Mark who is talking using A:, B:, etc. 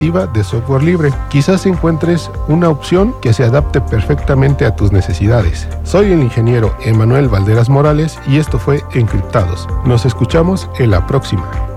A: de software libre. Quizás encuentres una opción que se adapte perfectamente a tus necesidades. Soy el ingeniero Emanuel Valderas Morales y esto fue Encriptados. Nos escuchamos en la próxima.